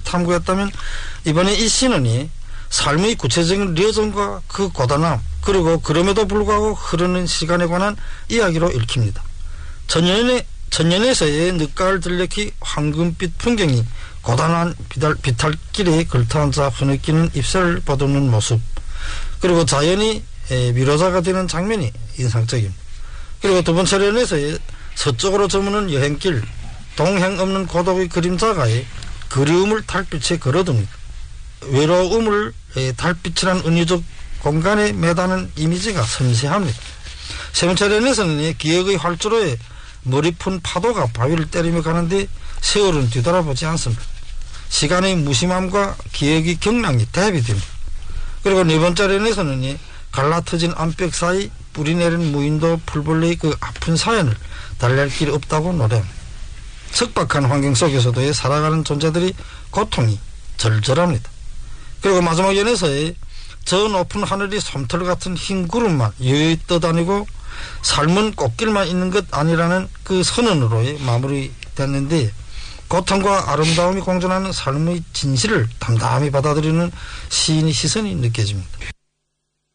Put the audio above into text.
탐구했다면 이번에 이 시는이 삶의 구체적인 여정과 그 고단함 그리고 그럼에도 불구하고 흐르는 시간에 관한 이야기로 읽힙니다. 천년에서의 늦가을 들녘이 황금빛 풍경이 고단한 비탈길에 걸터앉아 흐느끼는 잎새를 보듬는 모습 그리고 자연이 미로자가 되는 장면이 인상적입니다. 그리고 두 번째 연에서의 서쪽으로 저무는 여행길 동행 없는 고독의 그림자가의 그리움을 달빛에 걸어둡니다. 외로움을 달빛이란 은유적 공간에 매다는 이미지가 섬세합니다. 세 번째 연에서는 기억의 활주로에 머리 푼 파도가 바위를 때리며 가는데 세월은 뒤돌아보지 않습니다. 시간의 무심함과 기억의 경랑이 대비됩니다. 그리고 네 번째 연에서는 갈라터진 암벽 사이 뿌리내린 무인도 풀벌레의 그 아픈 사연을 달랠 길 없다고 노래합니다. 척박한 환경 속에서도 살아가는 존재들이 고통이 절절합니다. 그리고 마지막 연에서의 저 높은 하늘이 솜털 같은 흰 구름만 여유 떠다니고 삶은 꽃길만 있는 것 아니라는 그 선언으로 마무리됐는데 고통과 아름다움이 공존하는 삶의 진실을 담담히 받아들이는 시인의 시선이 느껴집니다.